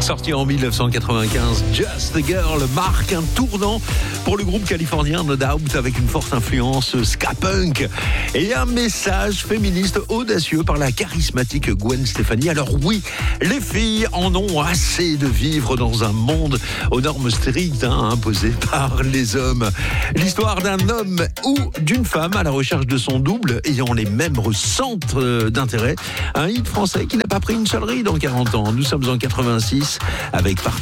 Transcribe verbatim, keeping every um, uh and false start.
Sorti en dix-neuf cent quatre-vingt-quinze, Just a Girl marque un tournant pour le groupe californien No Doubt avec une forte influence ska punk et un message féministe audacieux par la charismatique Gwen Stefani. Alors oui, les filles en ont assez de vivre dans un monde aux normes strictes hein, imposées par les hommes. L'histoire d'un homme ou d'une femme à la recherche de son double ayant les mêmes centres d'intérêt. Un hit français qui n'a pas pris une seule ride en quarante ans. Nous sommes en quatre-vingt-six avec